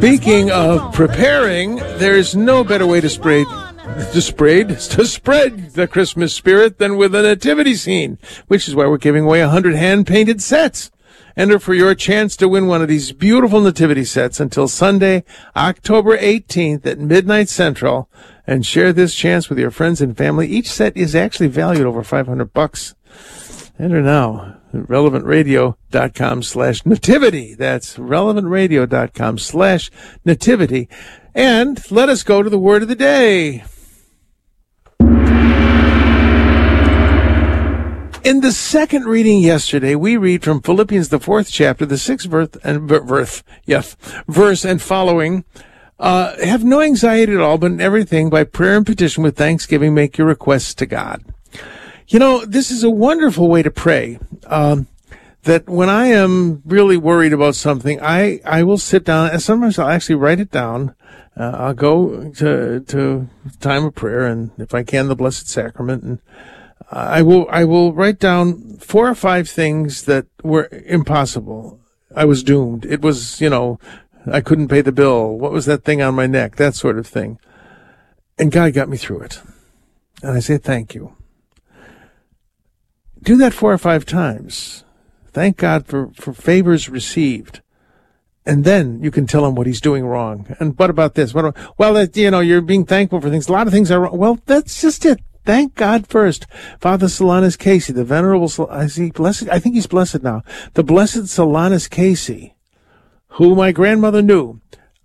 Speaking of preparing, there's no better way to spread the Christmas spirit than with a nativity scene, which is why we're giving away 100 hand-painted sets. Enter for your chance to win one of these beautiful nativity sets until Sunday, October 18th at midnight Central, and share this chance with your friends and family. Each set is actually valued over $500. Enter now at relevantradio.com/nativity. That's relevantradio.com/nativity. And let us go to the word of the day. In the second reading yesterday, we read from Philippians, the 4th chapter, the 6th verse and following. Have no anxiety at all, but in everything, by prayer and petition with thanksgiving, make your requests to God. You know, this is a wonderful way to pray. That when I am really worried about something, I will sit down, and sometimes I'll actually write it down. I'll go to time of prayer, and if I can, the Blessed Sacrament, and I will write down 4 or 5 things that were impossible. I was doomed. It was, I couldn't pay the bill. What was that thing on my neck? That sort of thing. And God got me through it. And I say thank you. Do that 4 or 5 times. Thank God for favors received. And then you can tell him what he's doing wrong. And what about this? You're being thankful for things. A lot of things are wrong. Well, that's just it. Thank God first. Father Solanus Casey, the Venerable, I think he's blessed now. The Blessed Solanus Casey, who my grandmother knew,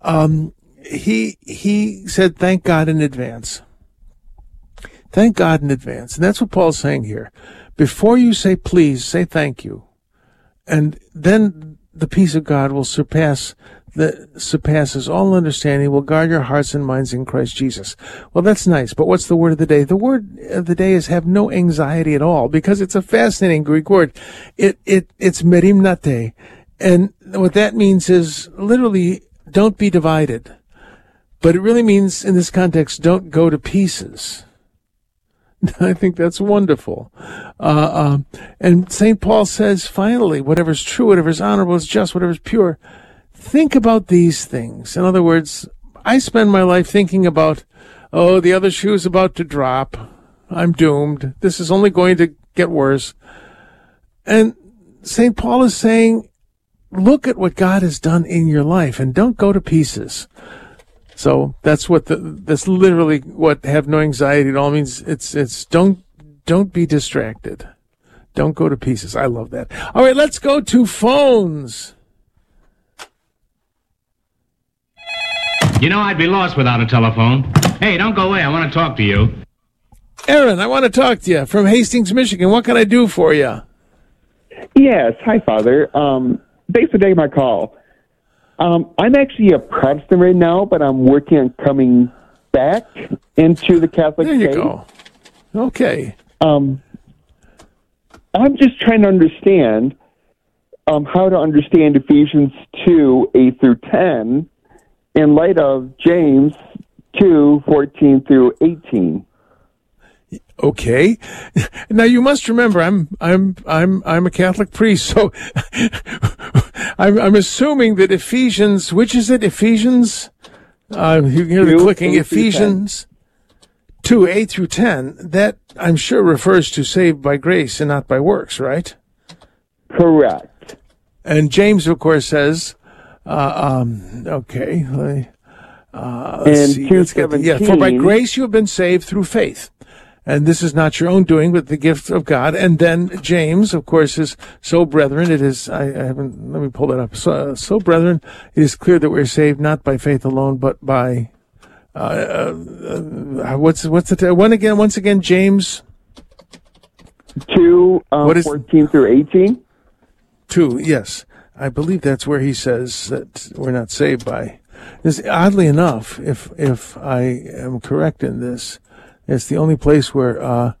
he said, thank God in advance. Thank God in advance. And that's what Paul's saying here. Before you say please, say thank you. And then the peace of God will surpasses all understanding, will guard your hearts and minds in Christ Jesus. Well, that's nice, but what's the word of the day? The word of the day is have no anxiety at all, because it's a fascinating Greek word. It's merimnate, and what that means is literally don't be divided. But it really means, in this context, don't go to pieces. I think that's wonderful. And St. Paul says, finally, whatever's true, whatever's honorable, is just, whatever's pure, think about these things. In other words, I spend my life thinking about, the other shoe's about to drop. I'm doomed. This is only going to get worse. And St. Paul is saying, look at what God has done in your life and don't go to pieces. So that's literally what have no anxiety at all means. It's don't be distracted. Don't go to pieces. I love that. All right, let's go to phones. I'd be lost without a telephone. Hey, don't go away. I want to talk to you. Aaron, I want to talk to you from Hastings, Michigan. What can I do for you? Yes. Hi, Father. Thanks for taking my call. I'm actually a Protestant right now, but I'm working on coming back into the Catholic faith. There you go. Okay. I'm just trying to understand how to understand Ephesians 2, 8 through 10 in light of James 2, 14 through 18. Okay. Now you must remember, I'm a Catholic priest, so I'm assuming that Ephesians, which is it? Ephesians, you hear the clicking, Ephesians 2, 8 through 10, that I'm sure refers to saved by grace and not by works, right? Correct. And James, of course, says, okay, let's see. For by grace you have been saved through faith. And this is not your own doing, but the gift of God. And then James, of course, is, so brethren, it is, let me pull that up. So brethren, it is clear that we're saved not by faith alone, but by, once again, James? 2, 14 through 18? 2, yes. I believe that's where he says that we're not saved by. This, oddly enough, if I am correct in this, it's the only place where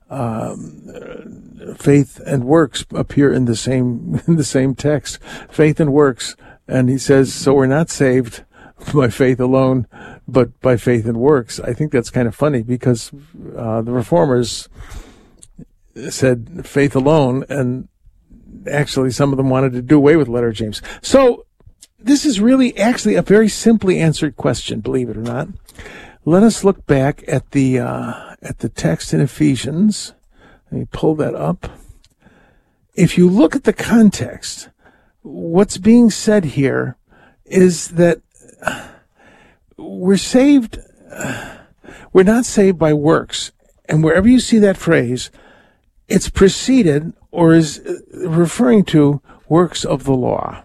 faith and works appear in the same text. Faith and works, and he says, so we're not saved by faith alone, but by faith and works. I think that's kind of funny because the Reformers said faith alone, and actually some of them wanted to do away with the letter of James. So this is really actually a very simply answered question, believe it or not. Let us look back at the text in Ephesians. Let me pull that up. If you look at the context, what's being said here is that we're saved, we're not saved by works. And wherever you see that phrase, it's preceded or is referring to works of the law.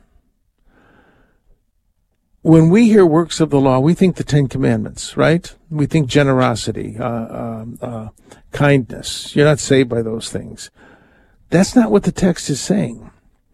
When we hear works of the law, we think the Ten Commandments, right? We think generosity, kindness. You're not saved by those things. That's not what the text is saying.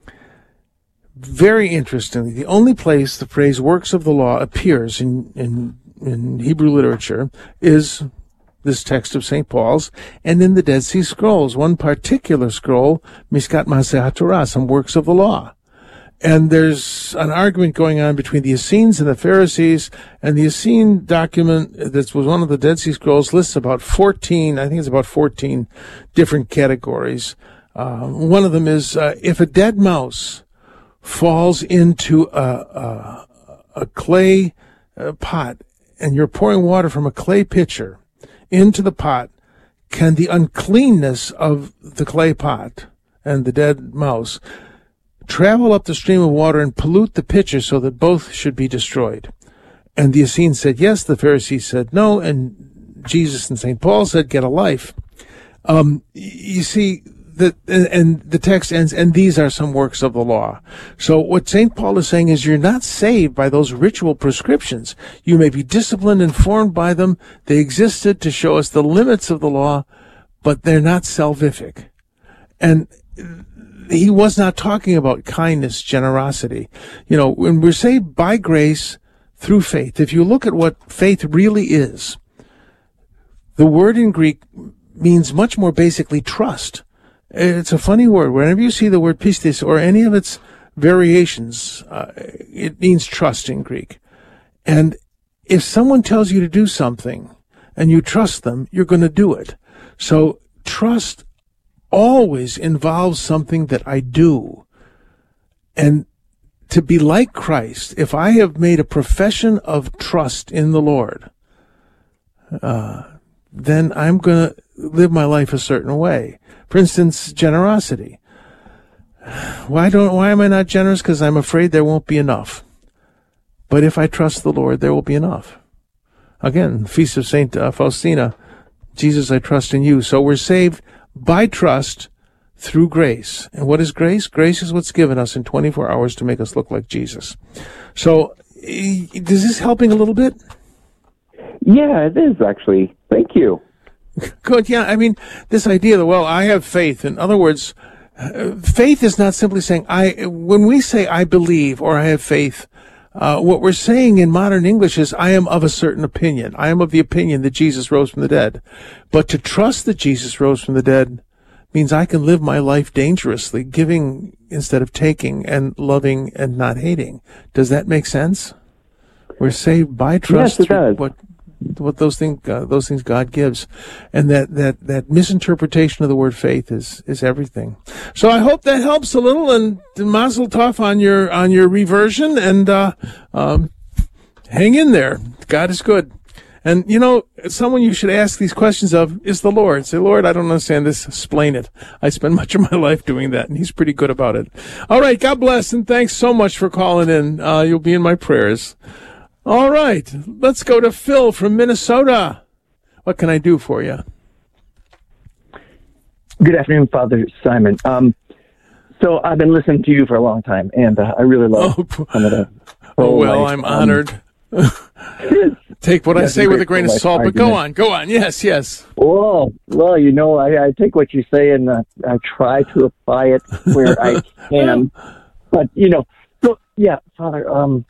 Very interestingly, the only place the phrase works of the law appears in Hebrew literature is this text of St. Paul's and in the Dead Sea Scrolls. One particular scroll, Mishkat Maaseh HaTorah, some works of the law. And there's an argument going on between the Essenes and the Pharisees, and the Essene document that was one of the Dead Sea Scrolls lists about 14 different categories. One of them is if a dead mouse falls into a clay pot and you're pouring water from a clay pitcher into the pot, can the uncleanness of the clay pot and the dead mouse travel up the stream of water and pollute the pitcher so that both should be destroyed? And the Essenes said yes, the Pharisees said no, and Jesus and St. Paul said, get a life. You see, and the text ends, and these are some works of the law. So what St. Paul is saying is you're not saved by those ritual prescriptions. You may be disciplined and formed by them. They existed to show us the limits of the law, but they're not salvific. And he was not talking about kindness, generosity. You know, when we're saved by grace through faith, if you look at what faith really is, the word in Greek means much more basically trust. It's a funny word. Whenever you see the word pistis or any of its variations, it means trust in Greek. And if someone tells you to do something and you trust them, you're going to do it. So trust always involves something that I do. And to be like Christ, if I have made a profession of trust in the Lord, then I'm going to live my life a certain way. For instance, generosity. Why am I not generous? Because I'm afraid there won't be enough. But if I trust the Lord, there will be enough. Again, Feast of St. Faustina, Jesus, I trust in you. So we're saved by trust through grace. And what is grace? Grace is what's given us in 24 hours to make us look like Jesus. So, is this helping a little bit? Yeah, it is, actually. Thank you. Good, yeah. I mean, this idea that, well, I have faith. In other words, faith is not simply saying, when we say I believe or I have faith, what we're saying in modern English is I am of a certain opinion. I am of the opinion that Jesus rose from the dead. But to trust that Jesus rose from the dead means I can live my life dangerously, giving instead of taking, and loving and not hating. Does that make sense? We're saved by trust. Yes, it does. What those things God gives, and that misinterpretation of the word faith is everything. So I hope that helps a little, and mazel tov on your reversion, and hang in there. God is good. And, you know, someone you should ask these questions of is the Lord. Say, Lord, I don't understand this. Explain it. I spend much of my life doing that, and he's pretty good about it. All right. God bless, and thanks so much for calling in. You'll be in my prayers. All right. Let's go to Phil from Minnesota. What can I do for you? Good afternoon, Father Simon. So I've been listening to you for a long time, and I really love some of the pro-life. I'm honored. Take what I say with a grain of salt, but go on. Yes. Well, you know, I take what you say and I try to apply it where I can. But, you know, so, yeah, Father,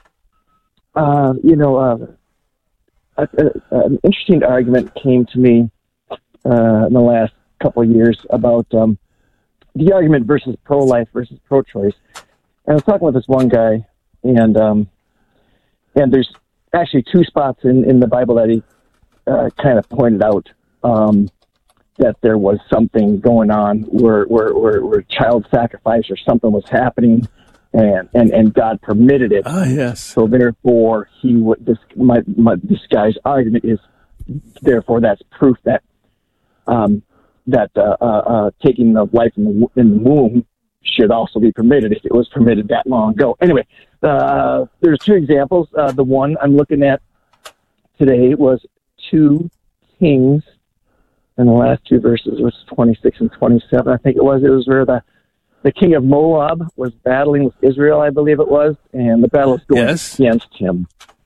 an interesting argument came to me in the last couple of years about the argument versus pro-life versus pro-choice. And I was talking with this one guy, and there's actually two spots in the Bible that he kind of pointed out that there was something going on where child sacrifice or something was happening and God permitted it. Ah, yes. So therefore, my this guy's argument is, therefore, that's proof that taking the life in the womb should also be permitted if it was permitted that long ago. Anyway, there's two examples. The one I'm looking at today was 2 Kings, and the last two verses was 26 and 27. I think it was. It was where the king of Moab was battling with Israel, I believe it was, and the battle was going against him.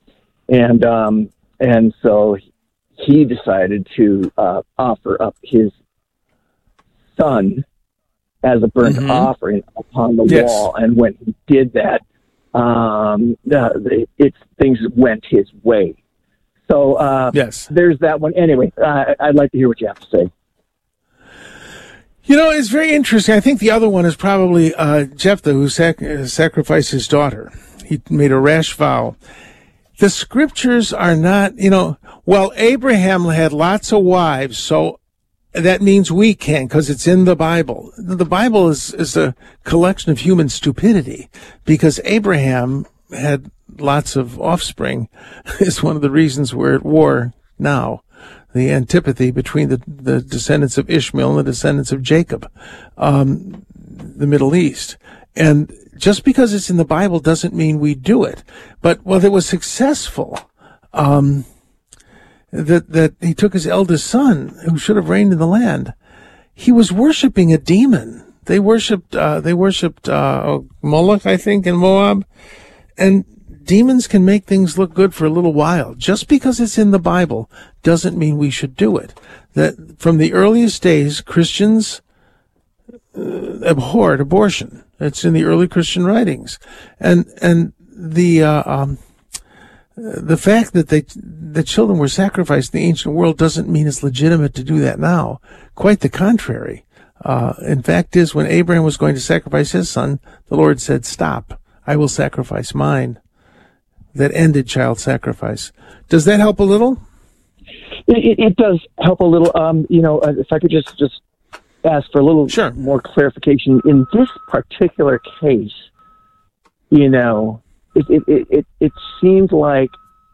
And so he decided to offer up his son as a burnt offering upon the wall. And when he did that, things went his way. So there's that one. Anyway, I'd like to hear what you have to say. You know, it's very interesting. I think the other one is probably Jephthah, who sacrificed his daughter. He made a rash vow. The scriptures are not, well, Abraham had lots of wives, so that means we can, because it's in the Bible. The Bible is a collection of human stupidity, because Abraham had lots of offspring. Is one of the reasons we're at war now. The antipathy between the descendants of Ishmael and the descendants of Jacob, the Middle East. And just because it's in the Bible doesn't mean we do it. But, it was successful, that he took his eldest son, who should have reigned in the land. He was worshiping a demon. They worshipped Moloch, I think, in Moab. And demons can make things look good for a little while. Just because it's in the Bible doesn't mean we should do it. That from the earliest days, Christians abhorred abortion. It's in the early Christian writings, and the fact that the children were sacrificed in the ancient world doesn't mean it's legitimate to do that now. Quite the contrary. In fact, is when Abraham was going to sacrifice his son, the Lord said, "Stop! I will sacrifice mine." That ended child sacrifice. Does that help a little? It does help a little. If I could just ask for a little more clarification in this particular case. It seems like,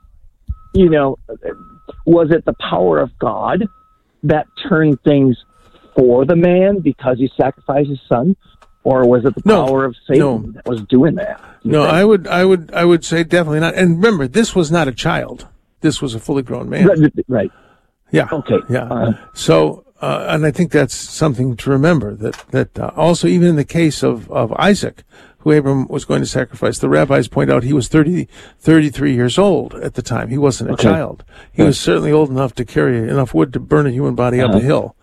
was it the power of God that turned things for the man because he sacrificed his son? Or was it the power of Satan that was doing that? No, I would say definitely not. And remember, this was not a child. This was a fully grown man. Right. Yeah. Okay. Yeah. So, and I think that's something to remember, that also even in the case of Isaac, who Abram was going to sacrifice, the rabbis point out he was 33 years old at the time. He wasn't a child. He was certainly old enough to carry enough wood to burn a human body up a hill.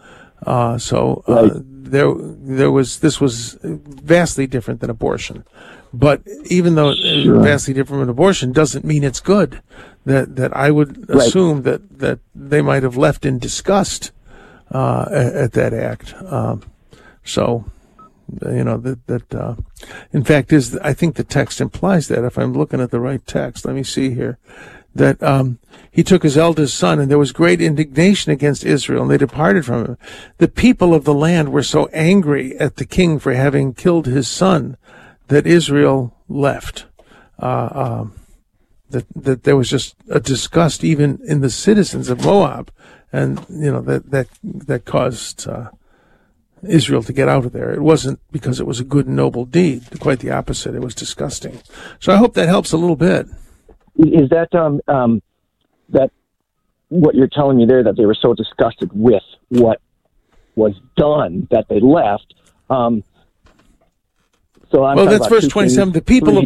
This was vastly different than abortion. But even though it's vastly different from abortion doesn't mean it's good. That I would assume that they might have left in disgust at that act. In fact, I think the text implies that, if I'm looking at the right text. Let me see here. That he took his eldest son, and there was great indignation against Israel, and they departed from him. The people of the land were so angry at the king for having killed his son that Israel left. That there was just a disgust even in the citizens of Moab, and that caused Israel to get out of there. It wasn't because it was a good and noble deed. Quite the opposite. It was disgusting. So I hope that helps a little bit. Is that that what you're telling me there, that they were so disgusted with what was done that they left? That's verse 27. The people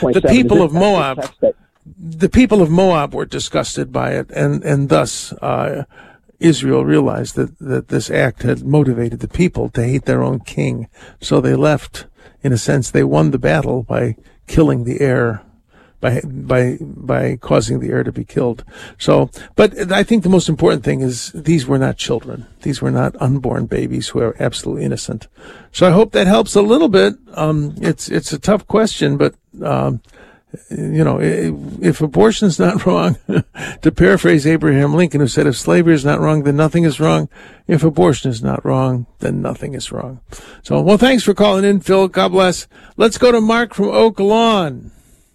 of Moab were disgusted by it, and thus Israel realized that this act had motivated the people to hate their own king. So they left. In a sense, they won the battle by killing the heir. By causing the heir to be killed. So, but I think the most important thing is these were not children. These were not unborn babies who are absolutely innocent. So I hope that helps a little bit. It's a tough question, but if abortion is not wrong, to paraphrase Abraham Lincoln, who said, if slavery is not wrong, then nothing is wrong. If abortion is not wrong, then nothing is wrong. So, well, thanks for calling in, Phil. God bless. Let's go to Mark from Oak Lawn.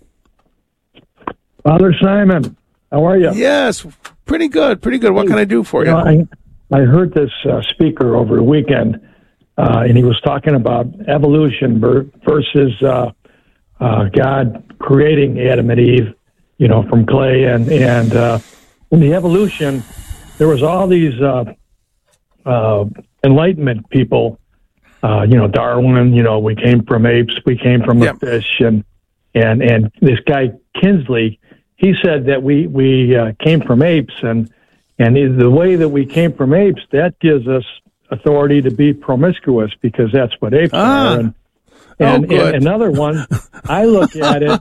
Father Simon, how are you? Yes, pretty good, pretty good. What can I do for you? I heard this speaker over the weekend, and he was talking about evolution versus God creating Adam and Eve, from clay, and in the evolution, there was all these Enlightenment people, Darwin, we came from apes, we came from the fish, and this guy Kinsley, he said that we came from apes, and the way that we came from apes, that gives us authority to be promiscuous because that's what apes are. And another one, I look at it,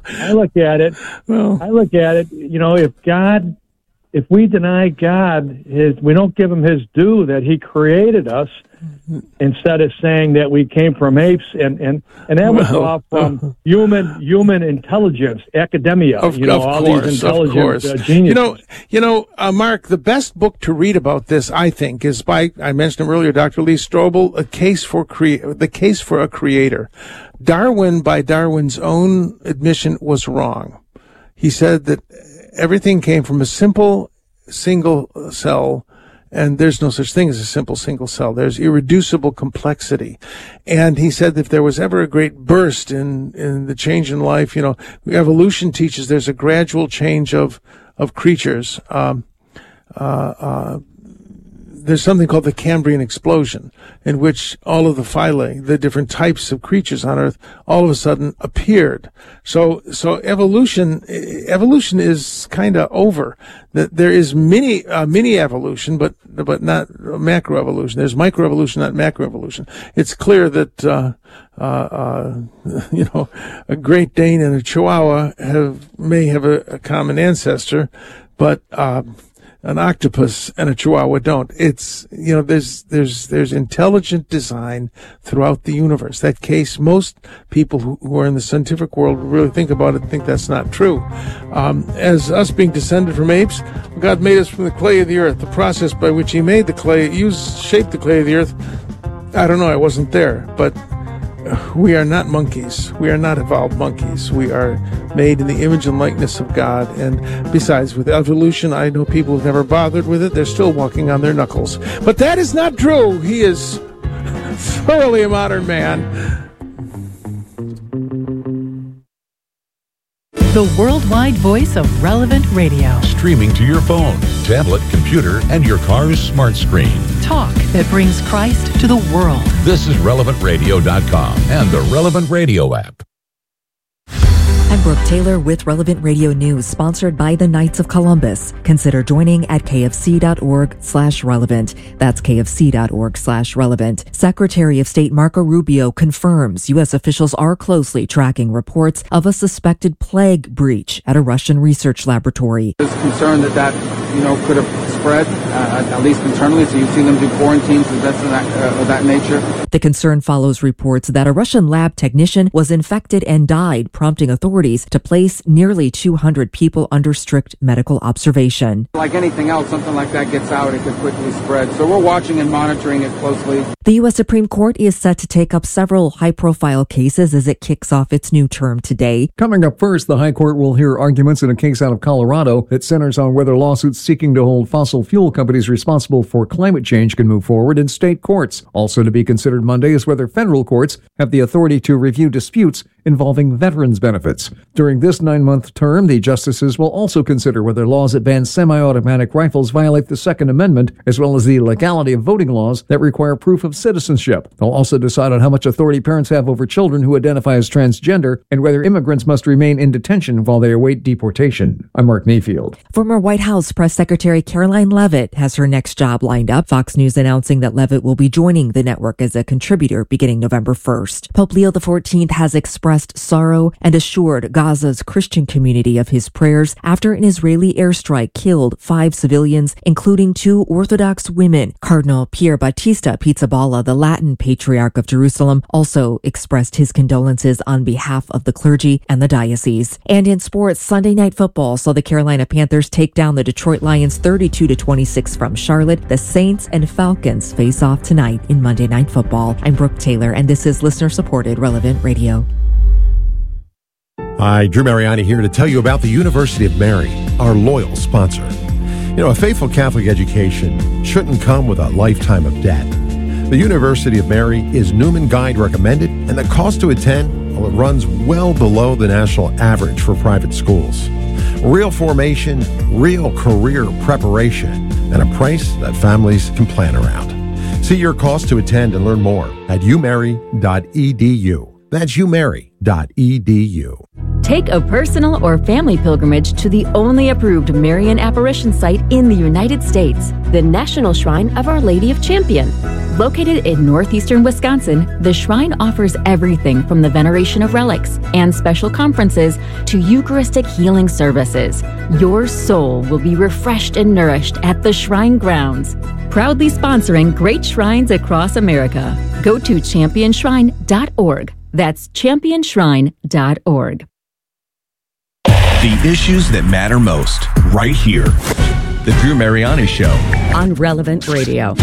if we deny God, we don't give him his due that he created us, instead of saying that we came from apes, and that was off from human intelligence, academia, these intelligent geniuses. Mark, the best book to read about this, I think, is by, I mentioned him earlier, Dr. Lee Strobel, The Case for a Creator. Darwin, by Darwin's own admission, was wrong. He said that everything came from a simple single cell, and there's no such thing as a simple single cell. There's irreducible complexity. And he said that if there was ever a great burst in the change in life, evolution teaches there's a gradual change of creatures. There's something called the Cambrian explosion, in which all of the phylae, the different types of creatures on Earth, all of a sudden appeared. So evolution is kind of over. There is mini evolution, but not macroevolution. There's microevolution, not macroevolution. It's clear that a Great Dane and a Chihuahua may have a common ancestor, but an octopus and a chihuahua don't. It's, there's intelligent design throughout the universe. That case, most people who are in the scientific world really think about it, think that's not true. As us being descended from apes, God made us from the clay of the earth. The process by which he made the clay, shaped the clay of the earth, I don't know, I wasn't there, but we are not monkeys. We are not evolved monkeys. We are made in the image and likeness of God. And besides, with evolution, I know people who've never bothered with it. They're still walking on their knuckles. But that is not true. He is thoroughly a modern man. The worldwide voice of Relevant Radio. Streaming to your phone, tablet, computer, and your car's smart screen. Talk that brings Christ to the world. This is RelevantRadio.com and the Relevant Radio app. I'm Brooke Taylor with Relevant Radio News, sponsored by the Knights of Columbus. Consider joining at kfc.org/relevant. That's kfc.org/relevant. Secretary of State Marco Rubio confirms U.S. officials are closely tracking reports of a suspected plague breach at a Russian research laboratory. There's concern that could have spread, at least internally, so you've seen them do quarantines and that's of that nature. The concern follows reports that a Russian lab technician was infected and died, prompting authorities to place nearly 200 people under strict medical observation. Like anything else, something like that gets out, it could quickly spread. So we're watching and monitoring it closely. The U.S. Supreme Court is set to take up several high-profile cases as it kicks off its new term today. Coming up first, the High Court will hear arguments in a case out of Colorado that centers on whether lawsuits seeking to hold fossil fuel companies responsible for climate change can move forward in state courts. Also to be considered Monday is whether federal courts have the authority to review disputes involving veterans' benefits. During this 9-month term, the justices will also consider whether laws that ban semi-automatic rifles violate the Second Amendment, as well as the legality of voting laws that require proof of citizenship. They'll also decide on how much authority parents have over children who identify as transgender and whether immigrants must remain in detention while they await deportation. I'm Mark Mayfield. Former White House Press Secretary Caroline Leavitt has her next job lined up. Fox News announcing that Leavitt will be joining the network as a contributor beginning November 1st. Pope Leo XIV has expressed expressed sorrow and assured Gaza's Christian community of his prayers after an Israeli airstrike killed 5 civilians, including 2 Orthodox women. Cardinal Pier Battista Pizzaballa, the Latin Patriarch of Jerusalem, also expressed his condolences on behalf of the clergy and the diocese. And in sports, Sunday Night Football saw the Carolina Panthers take down the Detroit Lions 32-26 from Charlotte. The Saints and Falcons face off tonight in Monday Night Football. I'm Brooke Taylor, and this is listener-supported Relevant Radio. Hi, Drew Mariani here to tell you about the University of Mary, our loyal sponsor. You know, a faithful Catholic education shouldn't come with a lifetime of debt. The University of Mary is Newman Guide recommended, and the cost to attend, well, it runs well below the national average for private schools. Real formation, real career preparation, and a price that families can plan around. See your cost to attend and learn more at umary.edu. That's umary.edu. Take a personal or family pilgrimage to the only approved Marian apparition site in the United States, the National Shrine of Our Lady of Champion. Located in northeastern Wisconsin, the shrine offers everything from the veneration of relics and special conferences to Eucharistic healing services. Your soul will be refreshed and nourished at the shrine grounds. Proudly sponsoring great shrines across America. Go to championshrine.org. That's championshrine.org. The issues that matter most, right here. The Drew Mariani Show on Relevant Radio.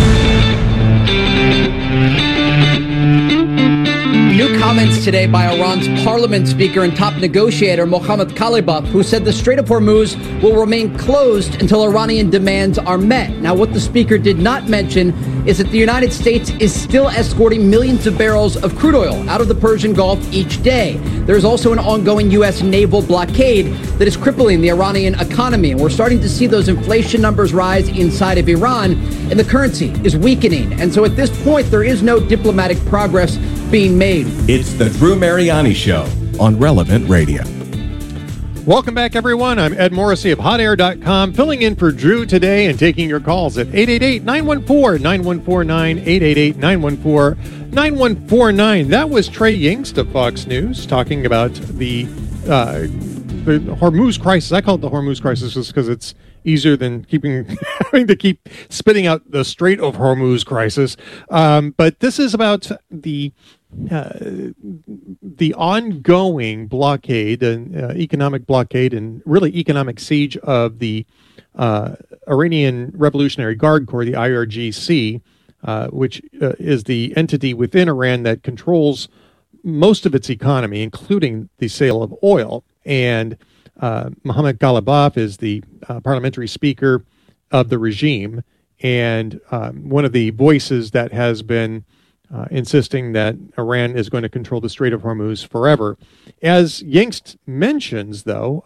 New comments today by Iran's parliament speaker and top negotiator Mohammad Khalibaf, who said the Strait of Hormuz will remain closed until Iranian demands are met. Now, what the speaker did not mention is that the United States is still escorting millions of barrels of crude oil out of the Persian Gulf each day. There's also an ongoing U.S. naval blockade that is crippling the Iranian economy. And we're starting to see those inflation numbers rise inside of Iran, and the currency is weakening. And so at this point, there is no diplomatic progress being made. It's the Drew Mariani Show on Relevant Radio. Welcome back, everyone. I'm Ed Morrissey of HotAir.com, filling in for Drew today and taking your calls at 888-914-9149, 888-914-9149. That was Trey Yingst of Fox News talking about the Hormuz crisis. I call it the Hormuz crisis just because it's easier than having to keep spitting out the Strait of Hormuz crisis. But this is about the ongoing blockade and economic blockade and really economic siege of the Iranian Revolutionary Guard Corps, the IRGC, which is the entity within Iran that controls most of its economy, including the sale of oil. And Mohammad Khalibaf is the parliamentary speaker of the regime and one of the voices that has been insisting that Iran is going to control the Strait of Hormuz forever. As Yingst mentions, though,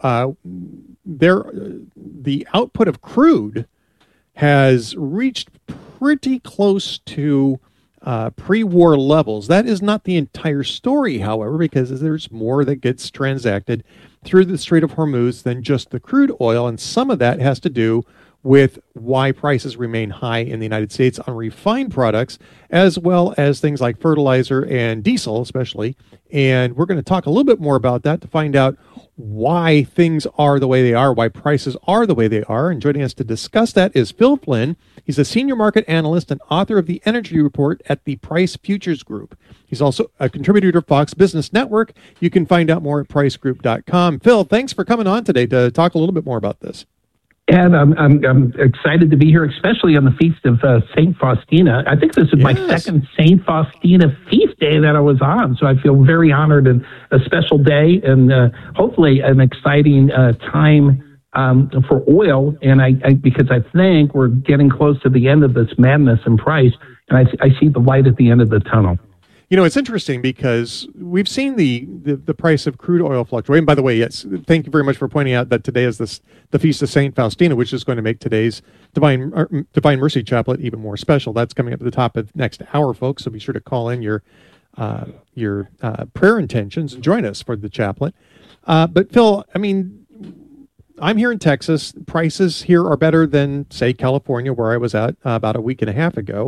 the output of crude has reached pretty close to pre-war levels. That is not the entire story, however, because there's more that gets transacted through the Strait of Hormuz than just the crude oil, and some of that has to do with why prices remain high in the United States on refined products, as well as things like fertilizer and diesel, especially. And we're going to talk a little bit more about that to find out why things are the way they are, why prices are the way they are. And joining us to discuss that is Phil Flynn. He's a senior market analyst and author of the Energy Report at the Price Futures Group. He's also a contributor to Fox Business Network. You can find out more at pricegroup.com. Phil, thanks for coming on today to talk a little bit more about this. And I'm excited to be here, especially on the feast of St. Faustina. I think this is my second St. Faustina feast day that I was on, so I feel very honored and a special day and hopefully an exciting time for oil. And because I think we're getting close to the end of this madness in price, and I see the light at the end of the tunnel. You know, it's interesting because we've seen the price of crude oil fluctuate. And by the way, yes, thank you very much for pointing out that today is the Feast of St. Faustina, which is going to make today's Divine Mercy Chaplet even more special. That's coming up at the top of next hour, folks. So be sure to call in your prayer intentions and join us for the chaplet. But Phil, I mean, I'm here in Texas. Prices here are better than, say, California, where I was at about a week and a half ago.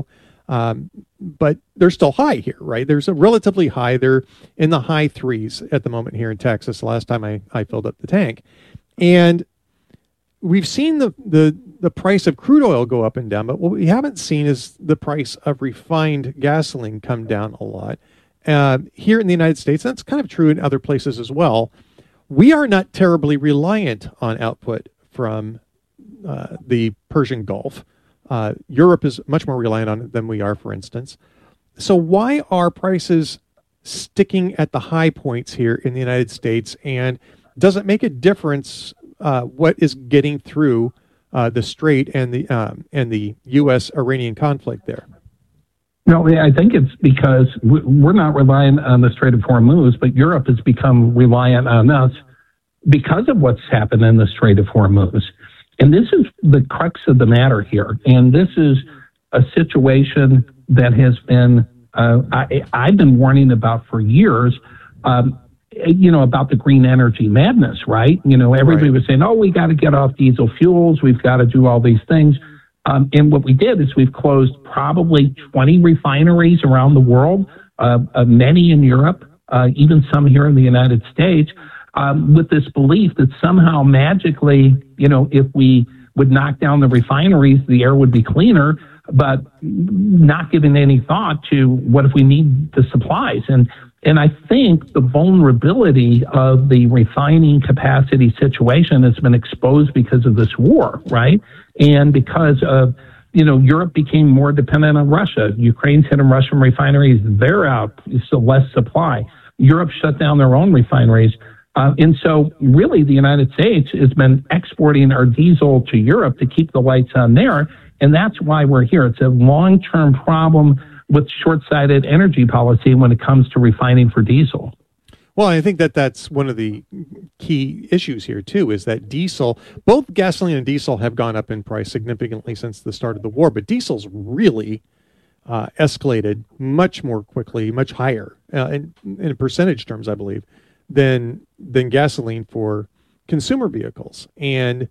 But they're still high here, right? There's a relatively high. They're in the high threes at the moment here in Texas. The last time I filled up the tank. And we've seen the price of crude oil go up and down, but what we haven't seen is the price of refined gasoline come down a lot. Here in the United States, that's kind of true in other places as well. We are not terribly reliant on output from the Persian Gulf. Europe is much more reliant on it than we are, for instance. So why are prices sticking at the high points here in the United States? And does it make a difference what is getting through the Strait and the U.S.-Iranian conflict there? No, I think it's because we're not relying on the Strait of Hormuz, but Europe has become reliant on us because of what's happened in the Strait of Hormuz. And this is the crux of the matter here. And this is a situation that has been, I've been warning about for years, about the green energy madness, right? Everybody was saying, we got to get off diesel fuels. We've got to do all these things. And what we did is we've closed probably 20 refineries around the world, many in Europe, even some here in the United States, with this belief that somehow magically, if we would knock down the refineries, the air would be cleaner, but not giving any thought to what if we need the supplies. And I think the vulnerability of the refining capacity situation has been exposed because of this war, right? And because of, Europe became more dependent on Russia. Ukraine's hitting Russian refineries. They're out. So less supply. Europe shut down their own refineries. And so really the United States has been exporting our diesel to Europe to keep the lights on there. And that's why we're here. It's a long-term problem with short-sighted energy policy when it comes to refining for diesel. Well, I think that's one of the key issues here, too, is that diesel, both gasoline and diesel have gone up in price significantly since the start of the war, but diesel's really escalated much more quickly, much higher in percentage terms, I believe, than gasoline for consumer vehicles. And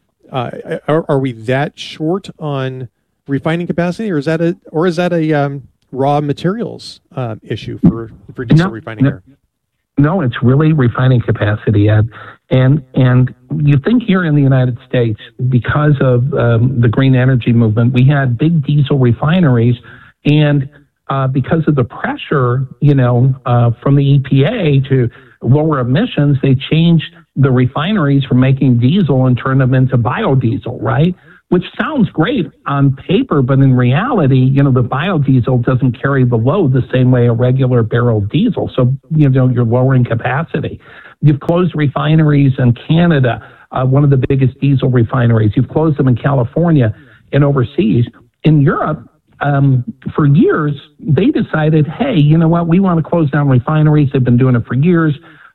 are we that short on refining capacity, or is that a raw materials issue for diesel refining here? No, it's really refining capacity, Ed. And you think here in the United States, because of the green energy movement, we had big diesel refineries, and because of the pressure, from the EPA to lower emissions, they changed the refineries from making diesel and turned them into biodiesel, right? Which sounds great on paper, but in reality, the biodiesel doesn't carry the load the same way a regular barrel diesel. So, you're lowering capacity. You've closed refineries in Canada, one of the biggest diesel refineries. You've closed them in California and overseas. In Europe, for years, they decided, hey, you know what? We want to close down refineries. They've been doing it for years.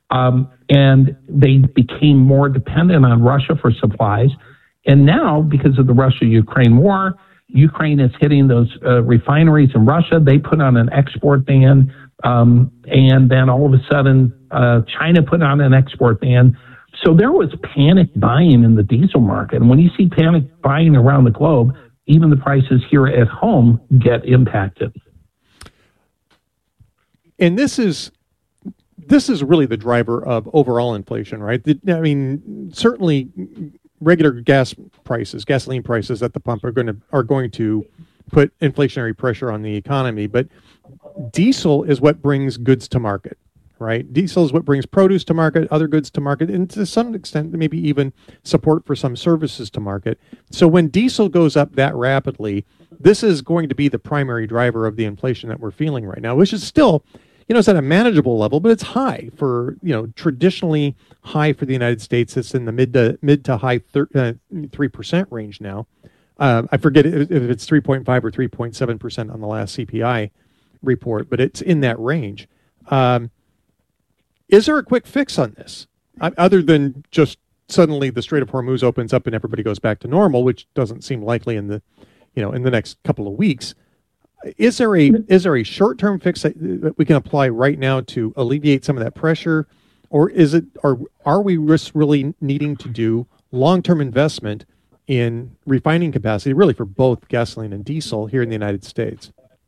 And they became more dependent on Russia for supplies. And now, because of the Russia-Ukraine war, Ukraine is hitting those refineries in Russia. They put on an export ban. And then all of a sudden, China put on an export ban. So there was panic buying in the diesel market. And when you see panic buying around the globe, even the prices here at home get impacted. And this is really the driver of overall inflation, right? Certainly regular gasoline prices at the pump are going to put inflationary pressure on the economy, but diesel is what brings goods to market, right? Diesel is what brings produce to market, other goods to market, and to some extent, maybe even support for some services to market. So when diesel goes up that rapidly, this is going to be the primary driver of the inflation that we're feeling right now, which is still, it's at a manageable level, but it's high for, traditionally high for the United States. It's in the mid to high 3% range now. I forget if it's 3.5 or 3.7% on the last CPI report, but it's in that range. Is there a quick fix on this, other than just suddenly the Strait of Hormuz opens up and everybody goes back to normal, which doesn't seem likely in the next couple of weeks? Is there a short-term fix that we can apply right now to alleviate some of that pressure, or are we just really needing to do long-term investment in refining capacity, really for both gasoline and diesel here in the United States?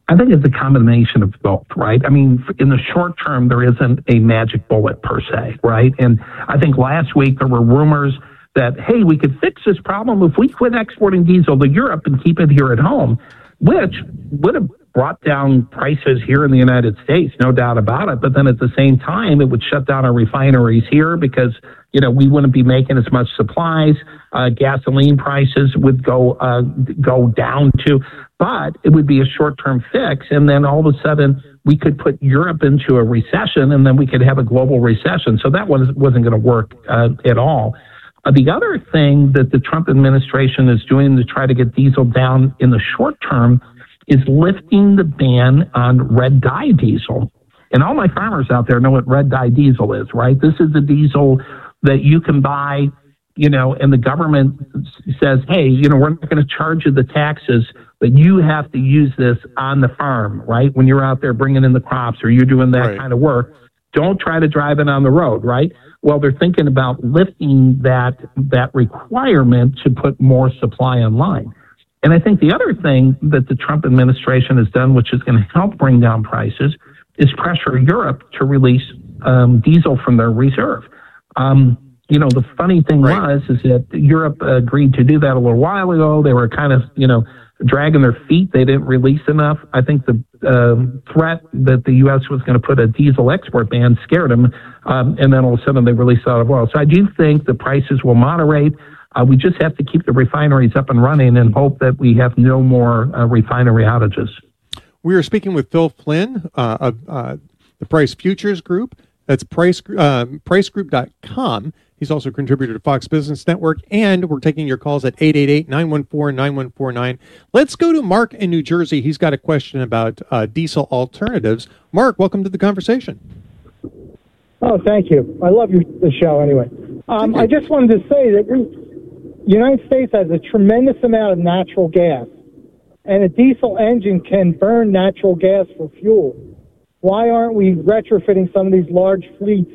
I think it's a combination of both, right? I mean, in the short term, there isn't a magic bullet per se, right? And I think last week there were rumors that, hey, we could fix this problem if we quit exporting diesel to Europe and keep it here at home, which would have brought down prices here in the United States, no doubt about it. But then at the same time, it would shut down our refineries here because, we wouldn't be making as much supplies. Gasoline prices would go down too. But it would be a short-term fix. And then all of a sudden, we could put Europe into a recession, and then we could have a global recession. So that wasn't going to work at all. The other thing that the Trump administration is doing to try to get diesel down in the short term is lifting the ban on red dye diesel. And all my farmers out there know what red dye diesel is, right? This is the diesel that you can buy, and the government says, hey, we're not going to charge you the taxes, but you have to use this on the farm, right? When you're out there bringing in the crops or you're doing that kind of work, don't try to drive it on the road, right? Well, they're thinking about lifting that requirement to put more supply online. And I think the other thing that the Trump administration has done, which is going to help bring down prices, is pressure Europe to release diesel from their reserve. The funny thing is that Europe agreed to do that a little while ago. They were kind of, dragging their feet. They didn't release enough. I think the threat that the U.S. was going to put a diesel export ban scared them, and then all of a sudden they released out of oil. So I do think the prices will moderate. We just have to keep the refineries up and running and hope that we have no more refinery outages. We are speaking with Phil Flynn of the Price Futures Group. That's pricegroup.com. He's also a contributor to Fox Business Network, and we're taking your calls at 888-914-9149. Let's go to Mark in New Jersey. He's got a question about diesel alternatives. Mark, welcome to the conversation. Oh, thank you. I love the show anyway. I just wanted to say that the United States has a tremendous amount of natural gas, and a diesel engine can burn natural gas for fuel. Why aren't we retrofitting some of these large fleets?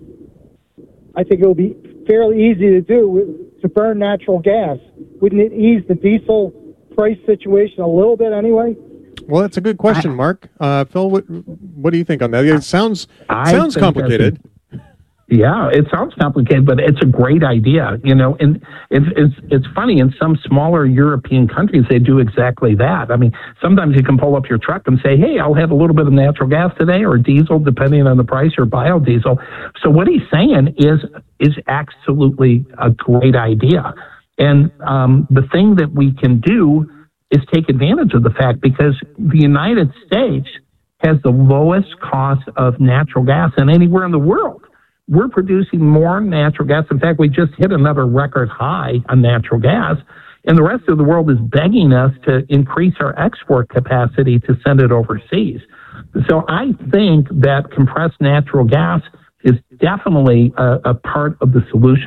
I think it will be fairly easy to do to burn natural gas. Wouldn't it ease the diesel price situation a little bit anyway? Well, that's a good question, Mark. Phil, what do you think on that? It sounds complicated. Yeah, it sounds complicated, but it's a great idea, and it's funny, in some smaller European countries, they do exactly that. I mean, sometimes you can pull up your truck and say, hey, I'll have a little bit of natural gas today or diesel, depending on the price, or biodiesel. So what he's saying is absolutely a great idea. And the thing that we can do is take advantage of the fact, because the United States has the lowest cost of natural gas than anywhere in the world. We're producing more natural gas. In fact, we just hit another record high on natural gas, and the rest of the world is begging us to increase our export capacity to send it overseas. So I think that compressed natural gas is definitely a part of the solution.